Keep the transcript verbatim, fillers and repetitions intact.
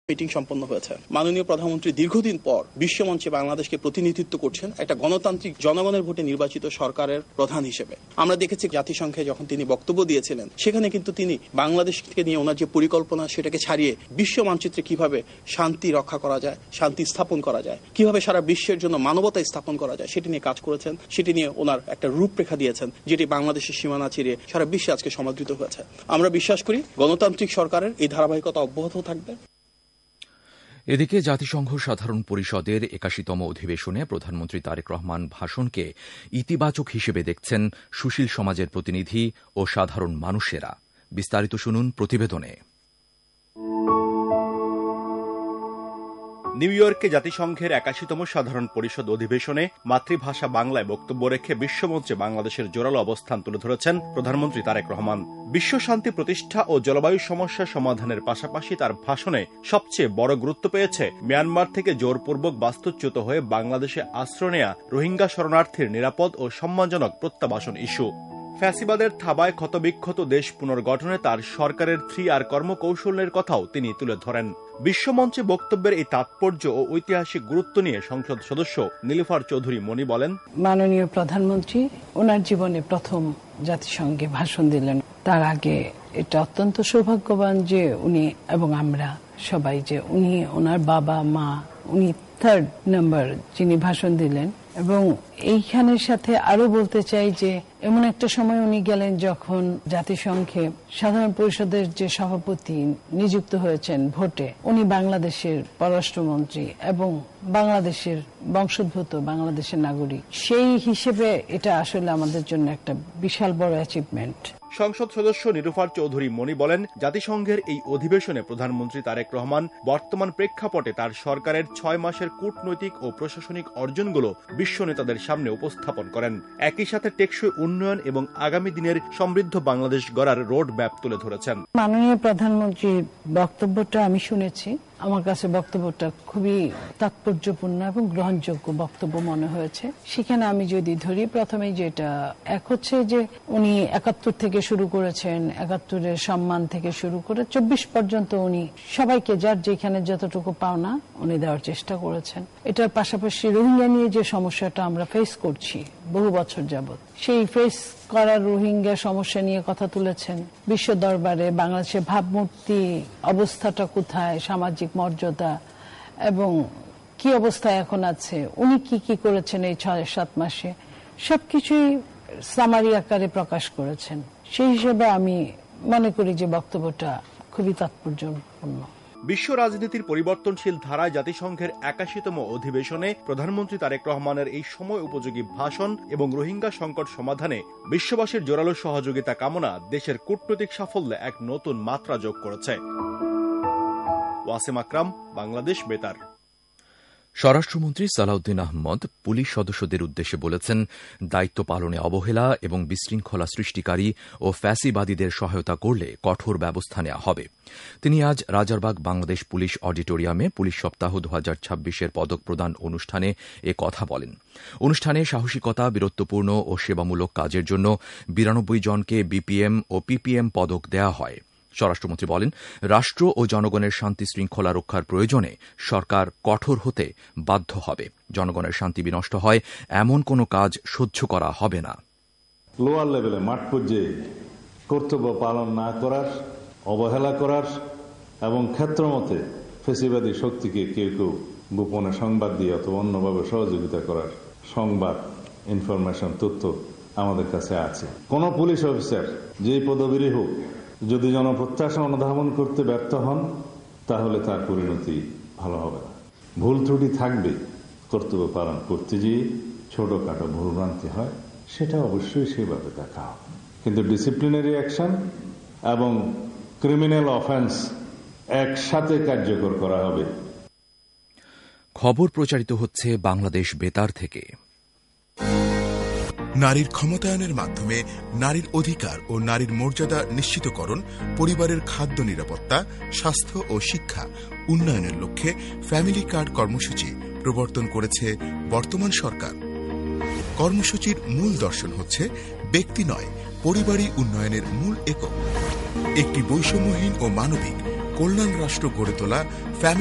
Meeting সম্পন্ন হয়েছে। মাননীয় প্রধানমন্ত্রী দীর্ঘদিন পর বিশ্বমঞ্চে বাংলাদেশকে প্রতিনিধিত্ব করছেন একটা গণতান্ত্রিক জনগণের ভোটে নির্বাচিত সরকারের প্রধান হিসেবে। আমরা দেখেছি জাতিসংঘে যখন তিনি বক্তব্য দিয়েছিলেন সেখানে কিন্তু তিনি বাংলাদেশকে নিয়ে ওনার যে পরিকল্পনা সেটাকে ছাড়িয়ে বিশ্ব মানচিত্রে কিভাবে শান্তি রক্ষা করা যায়, শান্তি স্থাপন করা যায়, কিভাবে সারা বিশ্বের জন্য মানবতা স্থাপন করা যায় সেটি নিয়ে কাজ করেছেন। সেটি নিয়ে ওনার একটা রূপরেখা দিয়েছেন যেটি বাংলাদেশের সীমানা চিরিয়ে সারা বিশ্বে আজকে সমাদৃত হয়েছে। আমরা বিশ্বাস করি গণতান্ত্রিক সরকারের এই ধারাবাহিকতা অব্যাহত থাকবে। এদিকে জাতিসংঘ সাধারণ পরিষদের একাশিতম অধিবেশনে প্রধানমন্ত্রী তারেক রহমান ভাষণকে ইতিবাচক হিসেবে দেখছেন সুশীল সমাজের প্রতিনিধি ও সাধারণ মানুষেরা। বিস্তারিত শুনুন প্রতিবেদনে। নিউ ইয়র্কে জাতিসংঘের একাশিতম সাধারণ পরিষদ অধিবেশনে মাতৃভাষা বাংলায় বক্তব্য রেখে বিশ্বমঞ্চে বাংলাদেশের জোরালো অবস্থান তুলে ধরেছেন প্রধানমন্ত্রী তারেক রহমান। বিশ্ব শান্তি প্রতিষ্ঠা ও জলবায়ু সমস্যা সমাধানের পাশাপাশি তার ভাষণে সবচেয়ে বড় গুরুত্ব পেয়েছে মিয়ানমার থেকে জোরপূর্বক বাস্তুচ্যুত হয়ে বাংলাদেশে আশ্রয় নেয়া রোহিঙ্গা শরণার্থীর নিরাপদ ও সম্মানজনক প্রত্যাবাসন ইস্যু। ফ্যাসিবাদের থাবায় ক্ষতবিক্ষত দেশ পুনর্গঠনে তার সরকারের থ্রি আর কর্মকৌশলের কথাও তিনি তুলে ধরেন। বিশ্বমঞ্চে বক্তব্যের এই তাৎপর্য ও ঐতিহাসিক গুরুত্ব নিয়ে সংসদ সদস্য নীলুফার চৌধুরী মনি বলেন, মাননীয় প্রধানমন্ত্রী ওনার জীবনে প্রথম জাতিসংঘে ভাষণ দিলেন। তার আগে এটা অত্যন্ত সৌভাগ্যবান যে উনি এবং আমরা সবাই যে উনি ওনার বাবা মা উনি থার্ড নাম্বার যিনি ভাষণ দিলেন। এবং এইখানের সাথে আরো বলতে চাই যে এমন একটা সময় উনি গেলেন যখন জাতিসংঘে সাধারণ পরিষদের যে সভাপতি নিযুক্ত হয়েছেন ভোটে, উনি বাংলাদেশের পররাষ্ট্রমন্ত্রী এবং বাংলাদেশের বংশোদ্ভূত বাংলাদেশের নাগরিক। সেই হিসেবে এটা আসলে আমাদের জন্য একটা বিশাল বড় অ্যাচিভমেন্ট। সংসদ সদস্য নীলুফার চৌধুরী মনি বলেন, জাতিসংঘের এই অধিবেশনে প্রধানমন্ত্রী তারেক রহমান বর্তমান প্রেক্ষাপটে তার সরকারের ছয় মাসের কূটনৈতিক ও প্রশাসনিক অর্জনগুলো বিশ্ব নেতাদের সামনে উপস্থাপন করেন। একই সাথে টেকসই উন্নয়ন এবং আগামী দিনের সমৃদ্ধ বাংলাদেশ গড়ার রোড ম্যাপ তুলে ধরেছেন। মাননীয় প্রধানমন্ত্রীর বক্তব্যটা আমি শুনেছি। আমার কাছে বক্তব্যটা খুবই তাৎপর্যপূর্ণ এবং গ্রহণযোগ্য বক্তব্য মনে হয়েছে। সেখানে আমি যদি ধরি, প্রথমে যেটা এক হচ্ছে যে উনি একাত্তর থেকে শুরু করেছেন, একাত্তরের সম্মান থেকে শুরু করে চব্বিশ পর্যন্ত উনি সবাইকে যার যেখানে যতটুকু পাওনা উনি দেওয়ার চেষ্টা করেছেন। এটার পাশাপাশি রোহিঙ্গা নিয়ে যে সমস্যাটা আমরা ফেস করছি বহু বছর যাবৎ, সেই ফেস করার রোহিঙ্গা সমস্যা নিয়ে কথা তুলেছেন বিশ্ব দরবারে। বাংলাদেশের ভাবমূর্তি অবস্থাটা কোথায়, সামাজিক মর্যাদা এবং কি অবস্থায় এখন আছে, উনি কি কি করেছেন এই ছয় সাত মাসে, সবকিছুই সামারি আকারে প্রকাশ করেছেন। সেই হিসেবে আমি মনে করি যে বক্তব্যটা খুবই তাৎপর্যপূর্ণ। বিশ্ব রাজনীতির পরিবর্তনশীল ধারায় জাতিসংঘের একাশিতম অধিবেশনে প্রধানমন্ত্রী তারেক রহমানের এই সময় উপযোগী ভাষণ এবং রোহিঙ্গা সংকট সমাধানে বিশ্ববাসীর জোরালো সহযোগিতা কামনা দেশের কূটনৈতিক সাফল্যে এক নতুন মাত্রা যোগ করেছে। ওয়াসিম আকরাম, বাংলাদেশ বেতার। স্বরাষ্ট্রমন্ত্রী সালাউদ্দিন আহমদ পুলিশ সদস্যদের উদ্দেশ্যে বলেছেন, দায়িত্ব পালনে অবহেলা এবং বিশৃঙ্খলা সৃষ্টিকারী ও ফ্যাসিবাদীদের সহায়তা করলে কঠোর ব্যবস্থা নেওয়া হবে। তিনি আজ রাজারবাগ বাংলাদেশ পুলিশ অডিটোরিয়ামে পুলিশ সপ্তাহ দু হাজার ছাব্বিশের পদক প্রদান অনুষ্ঠানে এ কথা বলেন। অনুষ্ঠানে সাহসিকতা, বীরত্বপূর্ণ ও সেবামূলক কাজের জন্য বিরানব্বই জনকে বিপিএম ও পিপিএম পদক দেওয়া হয়। স্বরাষ্ট্রমন্ত্রী বলেন, রাষ্ট্র ও জনগণের শান্তি শৃঙ্খলা রক্ষার প্রয়োজনে সরকার কঠোর হতে বাধ্য হবে। জনগণের শান্তি বিনষ্ট হয় এমন কোনো কাজ সহ্য করা হবে না। লোয়ার লেভেলে মাঠ পর্যায়ে কর্তব্য পালন না করার, অবহেলা করার এবং ক্ষেত্রমতে ফেসিবাদী শক্তিকে কেউ কেউ গোপনে সংবাদ দিয়ে অথবা অন্যভাবে সহযোগিতা করার সংবাদ, ইনফরমেশন, তথ্য আমাদের কাছে আছে। কোন পুলিশ অফিসার যেই পদবীরই হোক যদি জনপ্রত্যাশা অনুধাবন করতে ব্যর্থ হন তাহলে তার পরিণতি ভালো হবে না। ভুল ত্রুটি থাকবে, কর্তব্য পালন করতে গিয়ে ছোটখাটো ভুলভ্রান্তি হয়, সেটা অবশ্যই সেভাবে দেখা হবে। কিন্তু ডিসিপ্লিনারি অ্যাকশন এবং ক্রিমিনাল অফেন্স একসাথে কার্যকর করা হবে। খবর প্রচারিত হচ্ছে বাংলাদেশ বেতার থেকে। নারীর ক্ষমতায়নের মাধ্যমে নারীর অধিকার ও নারীর মর্যাদা নিশ্চিতকরণ, পরিবারের খাদ্য নিরাপত্তা, স্বাস্থ্য ও শিক্ষা উন্নয়নের লক্ষ্যে ফ্যামিলি কার্ড কর্মসূচি প্রবর্তন করেছে বর্তমান সরকার। কর্মসূচির মূল দর্শন হচ্ছে ব্যক্তি নয়, পরিবারই উন্নয়নের মূল একক। একটি বৈষম্যহীন ও মানবিক কল্যাণ রাষ্ট্র গড়ে তোলা